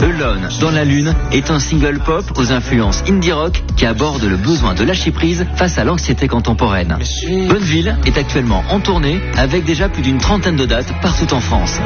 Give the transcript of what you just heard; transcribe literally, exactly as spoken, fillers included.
Alone dans la lune est un single pop aux influences indie rock qui aborde le besoin de lâcher prise face à l'anxiété contemporaine. Bonneville est actuellement en tournée avec déjà plus d'une trentaine de dates partout en France.